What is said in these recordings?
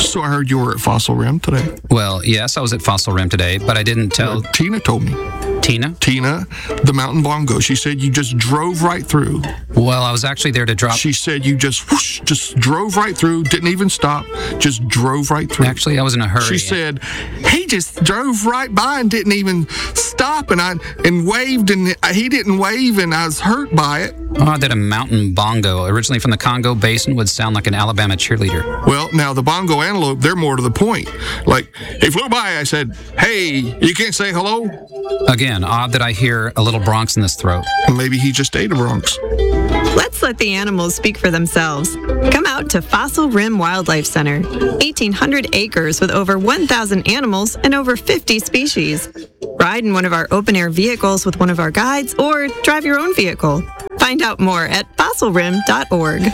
So I heard you were at Fossil Rim today. Well, yes, I was at Fossil Rim today, but I didn't tell... Tina told me. Tina? Tina, the Mountain Bongo. She said you just drove right through. Well, I was actually there to drop... She said you just drove right through, didn't even stop, just drove right through. Actually, I was in a hurry. She said he just drove right by and didn't even stop, and waved, and he didn't wave, and I was hurt by it. Oh, that a mountain bongo, originally from the Congo Basin, would sound like an Alabama cheerleader. Well, now the bongo antelope, they're more to the point. Like, he flew by, I said, hey, you can't say hello? Again, odd that I hear a little Bronx in this throat. Maybe he just ate a Bronx. Let's let the animals speak for themselves. Come out to Fossil Rim Wildlife Center. 1,800 acres with over 1,000 animals and over 50 species. Ride in one of our open-air vehicles with one of our guides or drive your own vehicle. Find out more at fossilrim.org.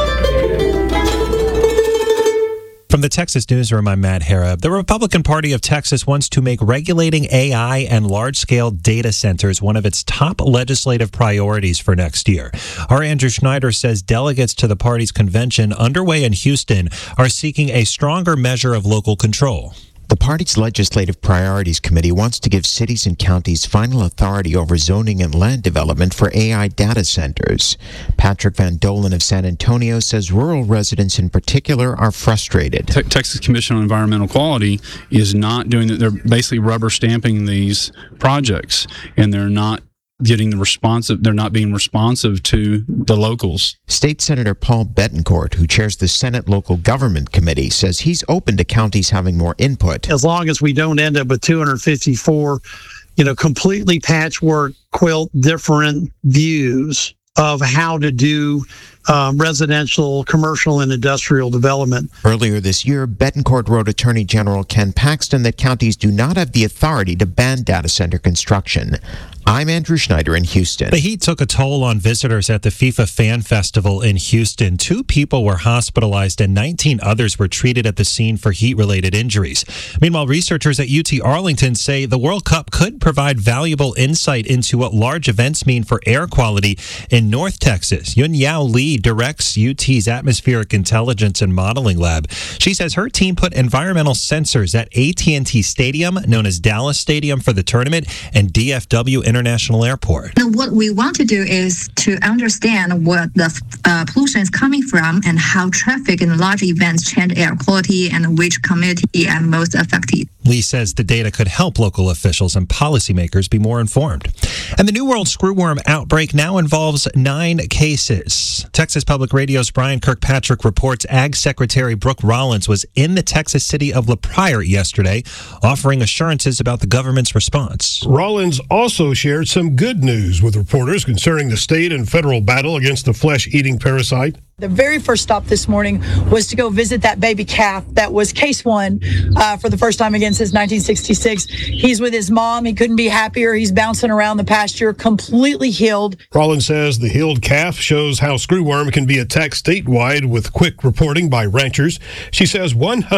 From the Texas Newsroom, I'm Matt Harrop. The Republican Party of Texas wants to make regulating AI and large-scale data centers one of its top legislative priorities for next year. Our Andrew Schneider says delegates to the party's convention underway in Houston are seeking a stronger measure of local control. The party's Legislative Priorities Committee wants to give cities and counties final authority over zoning and land development for AI data centers. Patrick Van Dolen of San Antonio says rural residents in particular are frustrated. Texas Commission on Environmental Quality is not doing that. They're basically rubber stamping these projects, and they're not getting the responsive. They're not being responsive to the locals. State Senator Paul Bettencourt, who chairs the Senate Local Government Committee, says he's open to counties having more input. As long as we don't end up with 254, completely patchwork quilt different views of how to do residential, commercial, and industrial development. Earlier this year, Bettencourt wrote Attorney General Ken Paxton that counties do not have the authority to ban data center construction. I'm Andrew Schneider in Houston. The heat took a toll on visitors at the FIFA Fan Festival in Houston. 2 people were hospitalized and 19 others were treated at the scene for heat-related injuries. Meanwhile, researchers at UT Arlington say the World Cup could provide valuable insight into what large events mean for air quality in North Texas. Yun Yao Lee directs UT's Atmospheric Intelligence and Modeling Lab. She says her team put environmental sensors at AT&T Stadium, known as Dallas Stadium for the tournament, and DFW International Airport. What we want to do is to understand what the pollution is coming from and how traffic and large events change air quality and which community are most affected. Lee says the data could help local officials and policymakers be more informed. And the New World screwworm outbreak now involves 9 cases. Texas Public Radio's Brian Kirkpatrick reports Ag Secretary Brooke Rollins was in the Texas city of La Pryor yesterday, offering assurances about the government's response. Rollins also shared some good news with reporters concerning the state and federal battle against the flesh-eating parasite. The very first stop this morning was to go visit that baby calf that was case 1 for the first time again since 1966. He's with his mom. He couldn't be happier. He's bouncing around the pasture, completely healed. Rollins says the healed calf shows how screwworm can be attacked statewide with quick reporting by ranchers. She says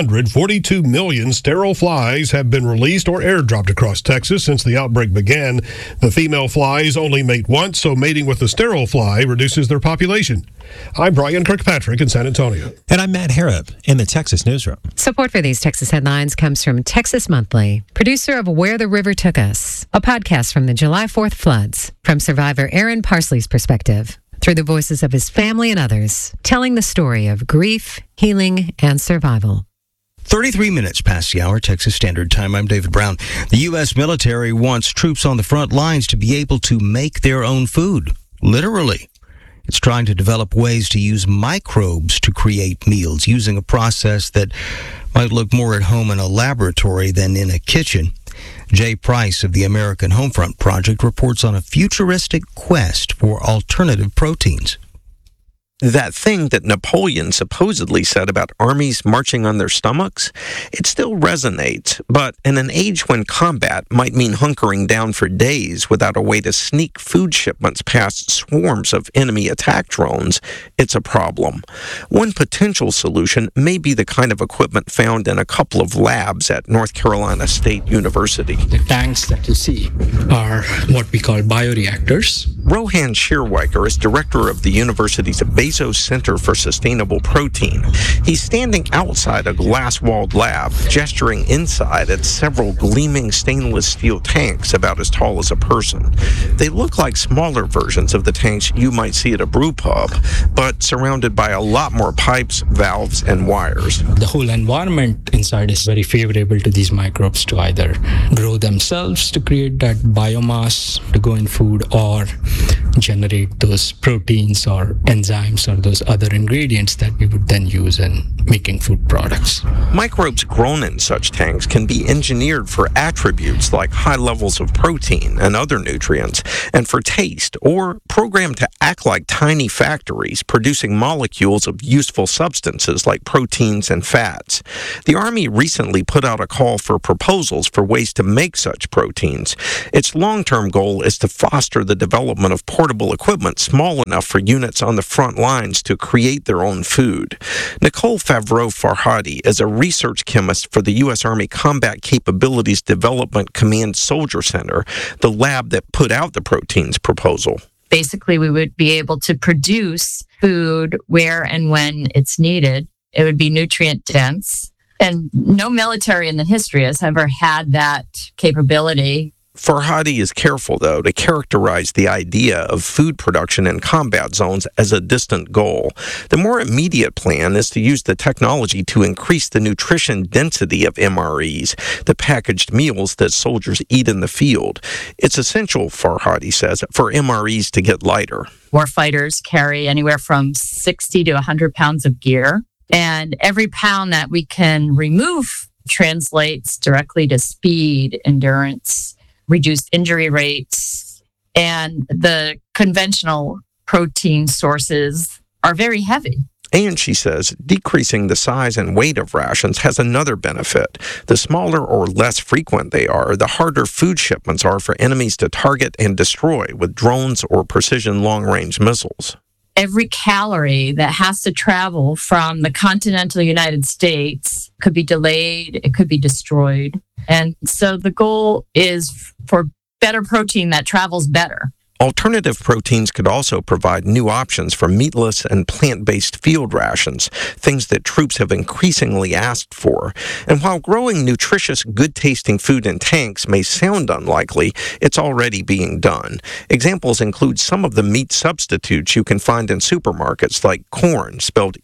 142 million sterile flies have been released or airdropped across Texas since the outbreak began. The female flies only mate once, so mating with the sterile fly reduces their population. I'm Brian Kirkpatrick in San Antonio. And I'm Matt Harrop in the Texas Newsroom. Support for these Texas headlines comes from Texas Monthly, producer of Where the River Took Us, a podcast from the July 4th floods, from survivor Aaron Parsley's perspective, through the voices of his family and others, telling the story of grief, healing, and survival. 33 minutes past the hour, Texas Standard Time. I'm David Brown. The U.S. military wants troops on the front lines to be able to make their own food, literally. It's trying to develop ways to use microbes to create meals using a process that might look more at home in a laboratory than in a kitchen. Jay Price of the American Homefront Project reports on a futuristic quest for alternative proteins. That thing that Napoleon supposedly said about armies marching on their stomachs, it still resonates, but in an age when combat might mean hunkering down for days without a way to sneak food shipments past swarms of enemy attack drones, it's a problem. One potential solution may be the kind of equipment found in a couple of labs at North Carolina State University. The tanks that you see are what we call bioreactors. Rohan Shearwiker is director of the university's basic Bezos Center for Sustainable Protein. He's standing outside a glass-walled lab, gesturing inside at several gleaming stainless steel tanks about as tall as a person. They look like smaller versions of the tanks you might see at a brew pub, but surrounded by a lot more pipes, valves, and wires. The whole environment inside is very favorable to these microbes to either grow themselves to create that biomass to go in food or generate those proteins or enzymes or those other ingredients that we would then use in making food products. Microbes grown in such tanks can be engineered for attributes like high levels of protein and other nutrients, and for taste, or programmed to act like tiny factories producing molecules of useful substances like proteins and fats. The Army recently put out a call for proposals for ways to make such proteins. Its long-term goal is to foster the development of portable equipment small enough for units on the front lines to create their own food. Nicole Favreau-Farhadi is a research chemist for the U.S. Army Combat Capabilities Development Command Soldier Center, the lab that put out the proteins proposal. Basically, we would be able to produce food where and when it's needed. It would be nutrient dense. And no military in the history has ever had that capability. Farhadi is careful, though, to characterize the idea of food production in combat zones as a distant goal. The more immediate plan is to use the technology to increase the nutrition density of MREs, the packaged meals that soldiers eat in the field. It's essential, Farhadi says, for MREs to get lighter. Warfighters carry anywhere from 60 to 100 pounds of gear, and every pound that we can remove translates directly to speed, endurance, reduced injury rates, and the conventional protein sources are very heavy. And she says decreasing the size and weight of rations has another benefit. The smaller or less frequent they are, the harder food shipments are for enemies to target and destroy with drones or precision long-range missiles. Every calorie that has to travel from the continental United States could be delayed, it could be destroyed. And so the goal is for better protein that travels better. Alternative proteins could also provide new options for meatless and plant-based field rations, things that troops have increasingly asked for. And while growing nutritious, good-tasting food in tanks may sound unlikely, it's already being done. Examples include some of the meat substitutes you can find in supermarkets, like corn, spelled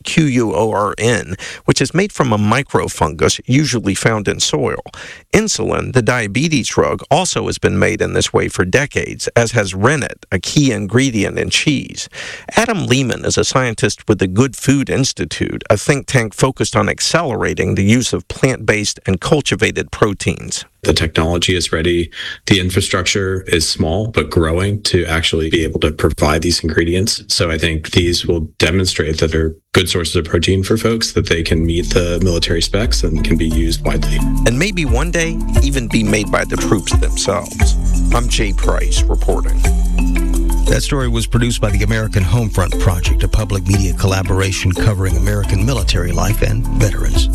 Quorn, which is made from a microfungus usually found in soil. Insulin, the diabetes drug, also has been made in this way for decades, as has rennet, a key ingredient in cheese. Adam Lehman is a scientist with the Good Food Institute, a think tank focused on accelerating the use of plant-based and cultivated proteins. The technology is ready. The infrastructure is small, but growing to actually be able to provide these ingredients. So I think these will demonstrate that they're good sources of protein for folks, that they can meet the military specs and can be used widely. And maybe one day even be made by the troops themselves. I'm Jay Price reporting. That story was produced by the American Homefront Project, a public media collaboration covering American military life and veterans.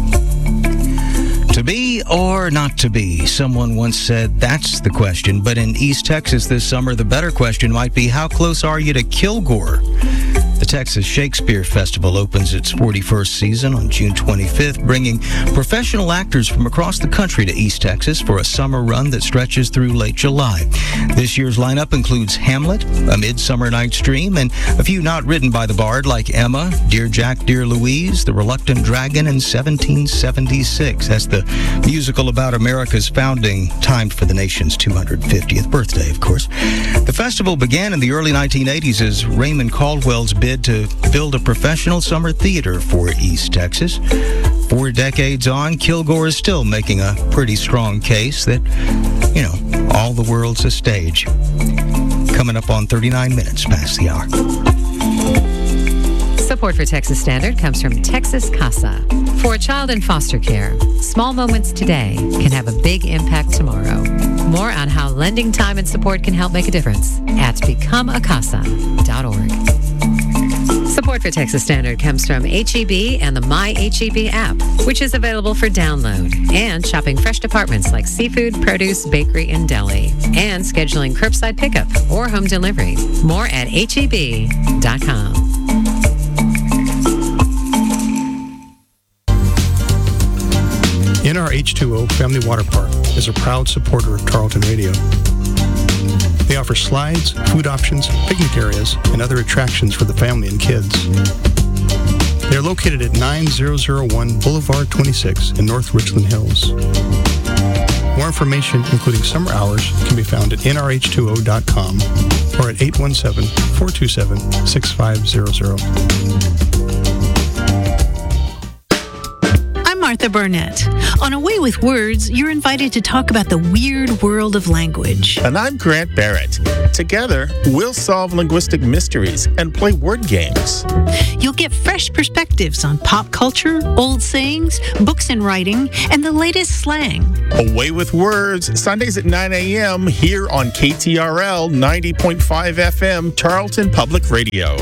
To be or not to be? Someone once said that's the question, but in East Texas this summer, the better question might be, how close are you to Kilgore? The Texas Shakespeare Festival opens its 41st season on June 25th, bringing professional actors from across the country to East Texas for a summer run that stretches through late July. This year's lineup includes Hamlet, A Midsummer Night's Dream, and a few not written by the bard like Emma, Dear Jack, Dear Louise, The Reluctant Dragon, and 1776. That's the musical about America's founding, timed for the nation's 250th birthday, of course. The festival began in the early 1980s as Raymond Caldwell's bid to build a professional summer theater for East Texas. 4 decades on, Kilgore is still making a pretty strong case that, all the world's a stage. Coming up on 39 minutes past the hour. Support for Texas Standard comes from Texas Casa. For a child in foster care, small moments today can have a big impact tomorrow. More on how lending time and support can help make a difference at becomeacasa.org. Support for Texas Standard comes from HEB and the My HEB app, which is available for download, and shopping fresh departments like seafood, produce, bakery, and deli, and scheduling curbside pickup or home delivery. More at HEB.com. NRH2O Family Water Park is a proud supporter of Tarleton Radio. They offer slides, food options, picnic areas, and other attractions for the family and kids. They are located at 9001 Boulevard 26 in North Richland Hills. More information, including summer hours, can be found at nrh2o.com or at 817-427-6500. Martha Barnett. On A Way with Words, you're invited to talk about the weird world of language. And I'm Grant Barrett. Together, we'll solve linguistic mysteries and play word games. You'll get fresh perspectives on pop culture, old sayings, books and writing, and the latest slang. A Way with Words, Sundays at 9 a.m. here on KTRL 90.5 FM, Tarleton Public Radio.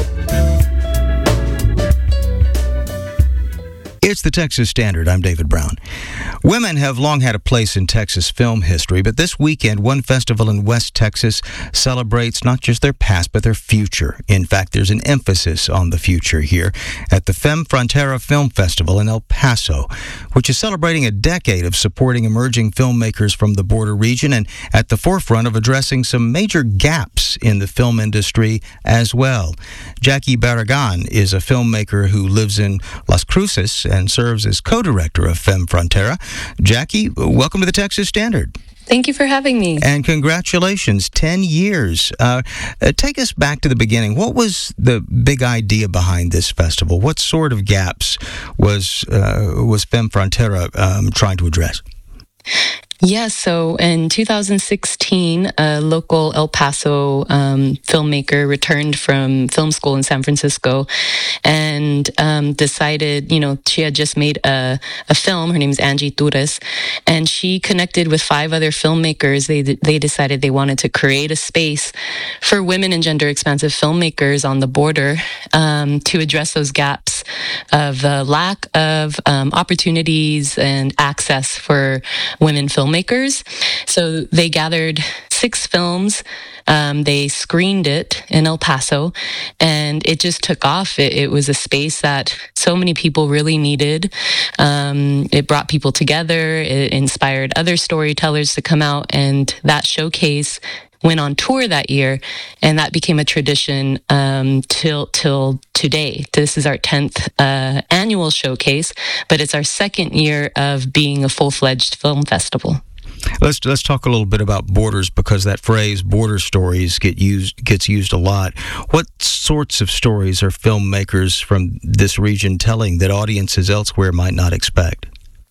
It's the Texas Standard. I'm David Brown. Women have long had a place in Texas film history, but this weekend, one festival in West Texas celebrates not just their past, but their future. In fact, there's an emphasis on the future here at the Femme Frontera Film Festival in El Paso, which is celebrating a decade of supporting emerging filmmakers from the border region and at the forefront of addressing some major gaps in the film industry as well. Jackie Barragan is a filmmaker who lives in Las Cruces and serves as co-director of Femme Frontera. Jackie, welcome to the Texas Standard. Thank you for having me. And congratulations, 10 years. Take us back to the beginning. What was the big idea behind this festival? What sort of gaps was Femme Frontera trying to address? Yes, so in 2016, a local El Paso filmmaker returned from film school in San Francisco and decided, she had just made a film. Her name is Angie Torres, and she connected with 5 other filmmakers. They decided they wanted to create a space for women and gender-expansive filmmakers on the border to address those gaps of the lack of opportunities and access for women filmmakers. So they gathered 6 films. They screened it in El Paso, and it just took off. It was a space that so many people really needed. It brought people together. It inspired other storytellers to come out, and that showcase went on tour that year, and that became a tradition till today. This is our 10th annual showcase, but it's our 2nd year of being a full-fledged film festival. Let's talk a little bit about borders, because that phrase "border stories" gets used a lot. What sorts of stories are filmmakers from this region telling that audiences elsewhere might not expect?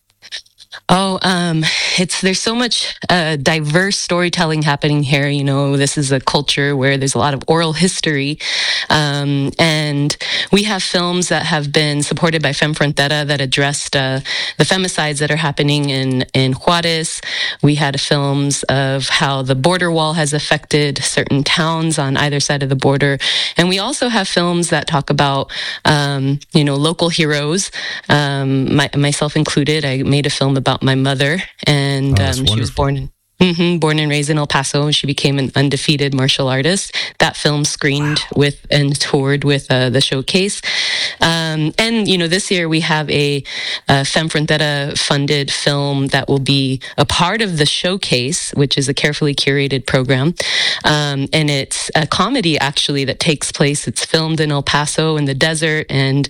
There's so much diverse storytelling happening here. This is a culture where there's a lot of oral history, and we have films that have been supported by Femme Frontera that addressed the femicides that are happening in Juarez. We had films of how the border wall has affected certain towns on either side of the border, and we also have films that talk about local heroes. Myself included, I made a film about my mother, and she was born and raised in El Paso, and she became an undefeated martial artist. That film screened with and toured with the showcase. And this year we have a Femme Frontera funded film that will be a part of the showcase, which is a carefully curated program. And it's a comedy actually that takes place. It's filmed in El Paso in the desert, and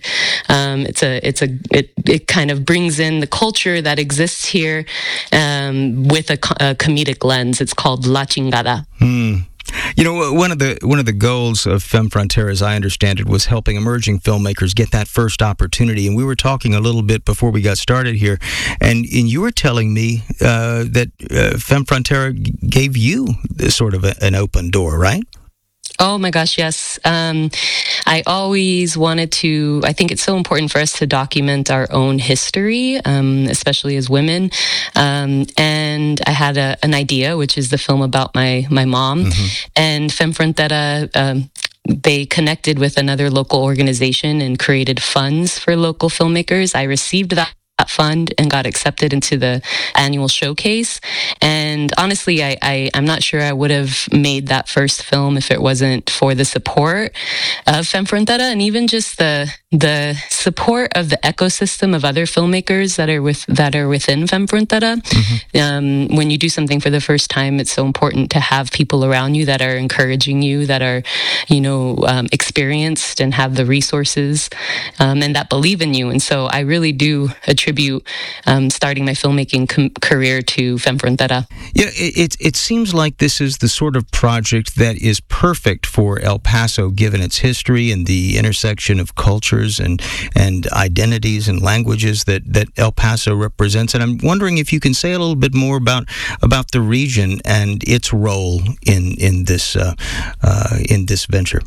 it kind of brings in the culture that exists here with a comedic lens. It's called La Chingada. One of the goals of Femme Frontera, as I understand it, was helping emerging filmmakers get that first opportunity. And we were talking a little bit before we got started here, and you were telling me that Femme Frontera gave you sort of an open door, right? Oh my gosh, yes. I always wanted to, I think it's so important for us to document our own history, especially as women. And I had an idea, which is the film about my mom. Mm-hmm. And Femme Frontera, they connected with another local organization and created funds for local filmmakers. I received that fund and got accepted into the annual showcase. And honestly, I'm not sure I would have made that first film if it wasn't for the support of Femme Frontera, and even just the the support of the ecosystem of other filmmakers that are within Femfrontera. When you do something for the first time, it's so important to have people around you that are encouraging you, that are, experienced and have the resources, and that believe in you. And so I really do attribute starting my filmmaking career to Femfrontera. Yeah, it seems like this is the sort of project that is perfect for El Paso, given its history and the intersection of cultures and identities and languages that El Paso represents. And I'm wondering if you can say a little bit more about the region and its role in this venture.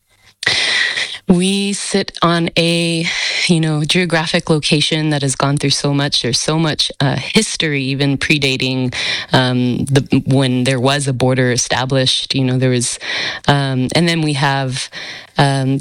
We sit on a, geographic location that has gone through so much. There's so much history, even predating when there was a border established. There was, and then we have